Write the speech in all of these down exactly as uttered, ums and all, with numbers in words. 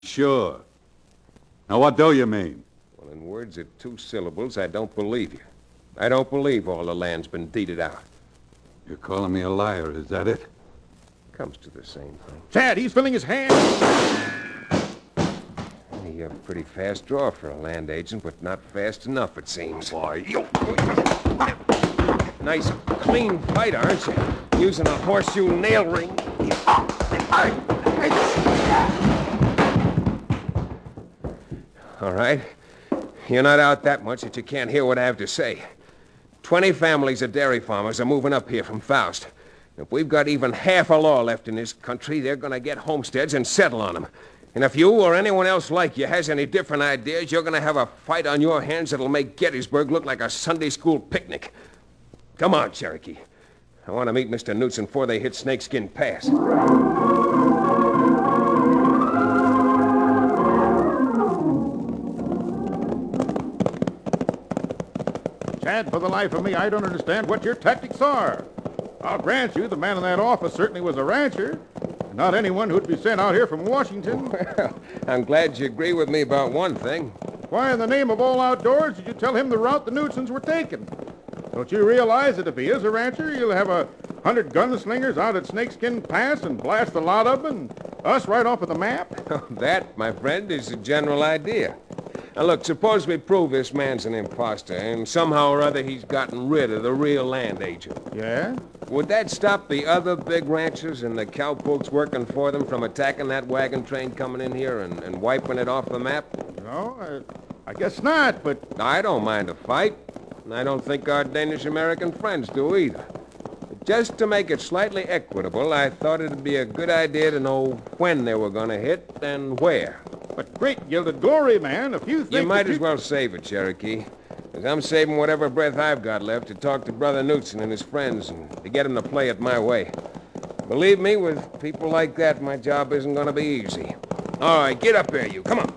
Sure. Now, what do you mean? Well, in words of two syllables, I don't believe you. I don't believe all the land's been deeded out. You're calling me a liar, is that it? Comes to the same thing. Chad, he's filling his hand. You're a pretty fast draw for a land agent, but not fast enough, it seems. Why, Nice, clean fight, aren't you? Using a horseshoe nail ring. All right. You're not out that much that you can't hear what I have to say. Twenty families of dairy farmers are moving up here from Faust. If we've got even half a law left in this country, they're going to get homesteads and settle on them. And if you or anyone else like you has any different ideas, you're going to have a fight on your hands that'll make Gettysburg look like a Sunday school picnic. Come on, Cherokee. I want to meet Mister Knudsen before they hit Snakeskin Pass. Chad, for the life of me, I don't understand what your tactics are. I'll grant you the man in that office certainly was a rancher. Not anyone who'd be sent out here from Washington. Well, I'm glad you agree with me about one thing. Why in the name of all outdoors did you tell him the route the Knudsens were taking? Don't you realize that if he is a rancher, you'll have a hundred gunslingers out at Snakeskin Pass and blast a lot of them, and us right off of the map? That, my friend, is the general idea. Now, look, suppose we prove this man's an imposter, and somehow or other he's gotten rid of the real land agent. Yeah? Would that stop the other big ranchers and the cowpokes working for them from attacking that wagon train coming in here and, and wiping it off the map? No, I, I guess not, but... I don't mind a fight, and I don't think our Danish-American friends do either. But just to make it slightly equitable, I thought it'd be a good idea to know when they were going to hit and where. But great gilded glory, man, if you think... You might that as well save it, Cherokee. Because I'm saving whatever breath I've got left to talk to Brother Knudsen and his friends and to get them to play it my way. Believe me, with people like that, my job isn't going to be easy. All right, get up there, you. Come on.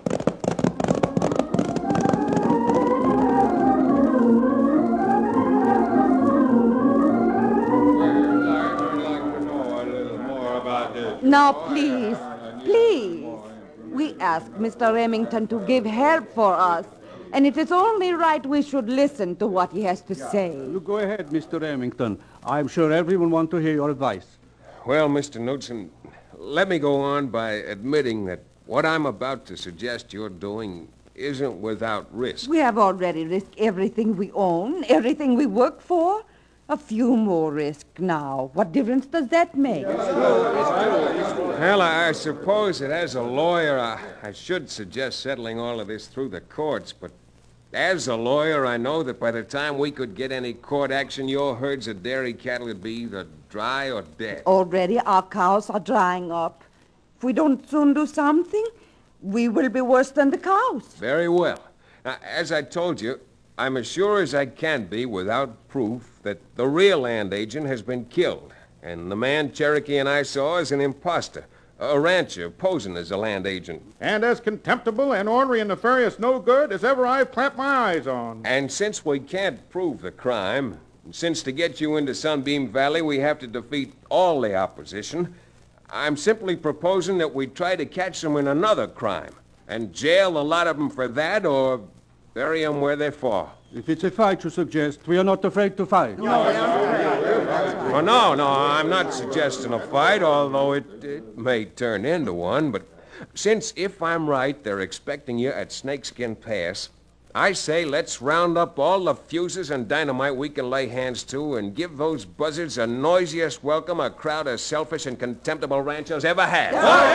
Now, please, please. We asked Mister Remington to give help for us, and it is only right we should listen to what he has to say. You go ahead, Mister Remington. I'm sure everyone wants to hear your advice. Well, Mister Knudsen, let me go on by admitting that what I'm about to suggest you're doing isn't without risk. We have already risked everything we own, everything we work for. A few more risk now. What difference does that make? Well, I suppose that as a lawyer, I, I should suggest settling all of this through the courts, but as a lawyer, I know that by the time we could get any court action, your herds of dairy cattle would be either dry or dead. Already our cows are drying up. If we don't soon do something, we will be worse than the cows. Very well. Now, as I told you, I'm as sure as I can be without proof that the real land agent has been killed, and the man Cherokee and I saw is an imposter, a rancher posing as a land agent. And as contemptible and ornery and nefarious no good as ever I've clapped my eyes on. And since we can't prove the crime, and since to get you into Sunbeam Valley we have to defeat all the opposition, I'm simply proposing that we try to catch them in another crime, and jail a lot of them for that, or bury them where they fall. If it's a fight you suggest, we are not afraid to fight. Well, no, no, I'm not suggesting a fight, although it, it may turn into one. But since, if I'm right, they're expecting you at Snakeskin Pass, I say let's round up all the fuses and dynamite we can lay hands to and give those buzzards the noisiest welcome a crowd of selfish and contemptible ranchers ever had.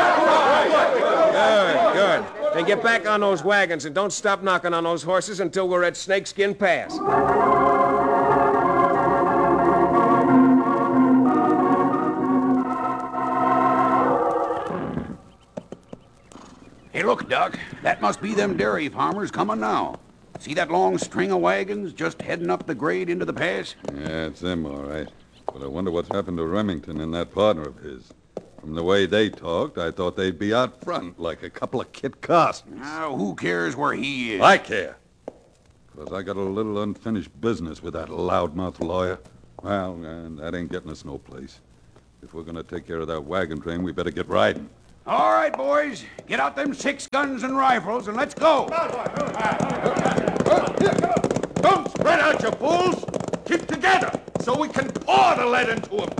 Good, good. Then get back on those wagons and don't stop knocking on those horses until we're at Snakeskin Pass. Hey, look, Doc. That must be them dairy farmers coming now. See that long string of wagons just heading up the grade into the pass? Yeah, it's them, all right. But I wonder what's happened to Remington and that partner of his. From the way they talked, I thought they'd be out front like a couple of Kit Carsons. Now, who cares where he is? I care. Because I got a little unfinished business with that loudmouth lawyer. Well, and that ain't getting us no place. If we're going to take care of that wagon train, we better get riding. All right, boys. Get out them six guns and rifles and let's go. Don't spread out, you fools! Keep together so we can pour the lead into them.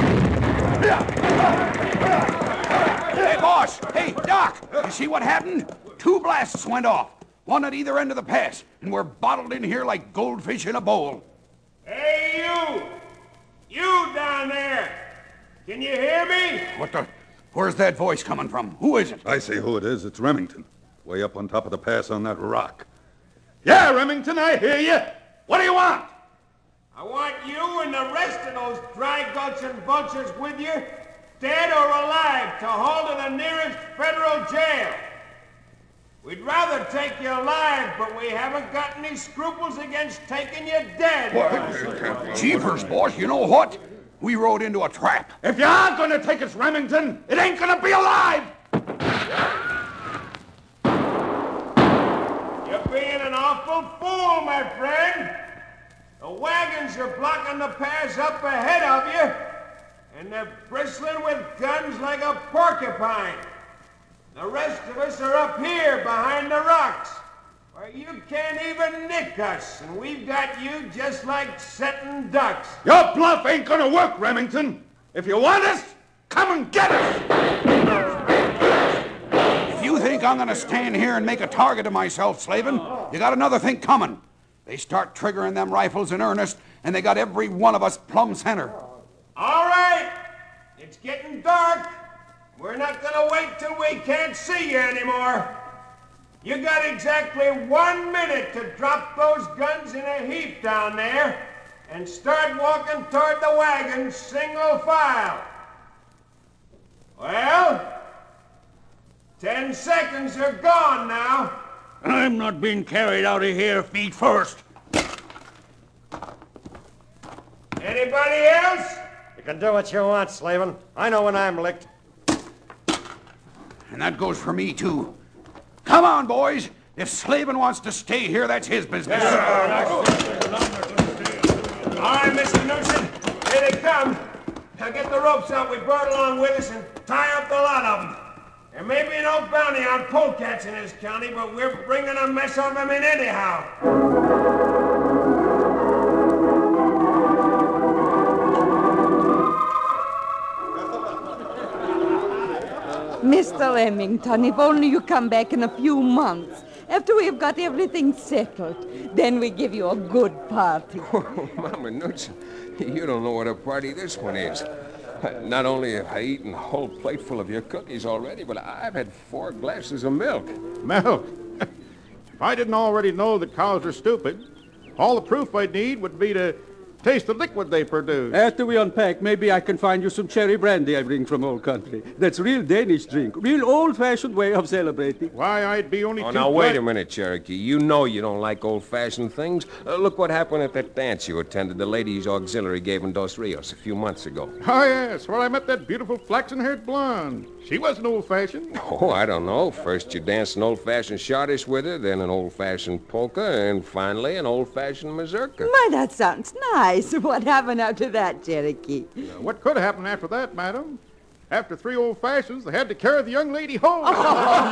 Hey, boss. Hey, Doc. You see what happened? Two blasts went off. One at either end of the pass. And we're bottled in here like goldfish in a bowl. Hey, you! You down there! Can you hear me? What the... Where's that voice coming from? Who is it? I see who it is. It's Remington. Way up on top of the pass on that rock. Yeah, Remington, I hear you. What do you want? I want you and the rest of those dry gulch and vultures with you, dead or alive, to haul to the nearest federal jail. We'd rather take you alive, but we haven't got any scruples against taking you dead. What? Jeepers, boss, you know what? We rode into a trap. If you are going to take us, Remington, it ain't going to be alive. You're being an awful fool, my friend. The wagons are blocking the pass up ahead of you, and they're bristling with guns like a porcupine. The rest of us are up here behind the rocks, where you can't even nick us, and we've got you just like setting ducks. Your bluff ain't going to work, Remington. If you want us, come and get us. If you think I'm going to stand here and make a target of myself, Slavin, you got another thing coming. They start triggering them rifles in earnest, and they got every one of us plumb center. All right, it's getting dark. We're not going to wait till we can't see you anymore. You got exactly one minute to drop those guns in a heap down there and start walking toward the wagons single file. Well, ten seconds are gone now. I'm not being carried out of here feet first. Anybody else? You can do what you want, Slavin. I know when I'm licked. And that goes for me, too. Come on, boys. If Slavin wants to stay here, that's his business. All right, Mister Newsom, here they come. Now get the ropes out we brought along with us and tie up the lot of them. There may be no bounty on polecats in this county, but we're bringing a mess of them in anyhow. Mister Remington, if only you come back in a few months, after we have got everything settled, then we give you a good party. Oh, Mama Newton, you don't know what a party this one is. Not only have I eaten a whole plateful of your cookies already, but I've had four glasses of milk. Milk? If I didn't already know that cows are stupid, all the proof I'd need would be to taste the liquid they produce. After we unpack, maybe I can find you some cherry brandy I bring from old country. That's real Danish drink, real old-fashioned way of celebrating. Why, I'd be only Oh, too now, wait glad- a minute, Cherokee. You know you don't like old-fashioned things. Uh, look what happened at that dance you attended. The ladies' auxiliary gave in Dos Rios a few months ago. Oh, yes, where I met that beautiful flaxen-haired blonde. She wasn't old-fashioned. Oh, I don't know. First you danced an old-fashioned schottish with her, then an old-fashioned polka, and finally an old-fashioned mazurka. My, that sounds nice. What happened after that, Cherokee? What could happen after that, madam? After three old fashions, they had to carry the young lady home.